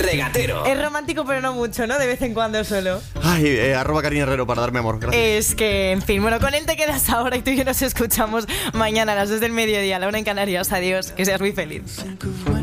Regatero. Es romántico, pero no mucho, ¿no? De vez en cuando solo. Ay, @Karina Herrero para darme amor. Gracias. Es que, en fin, bueno, con él te quedas ahora y tú y yo nos escuchamos mañana a las 2 del mediodía, a la 1 en Canarias. Adiós, que seas muy feliz.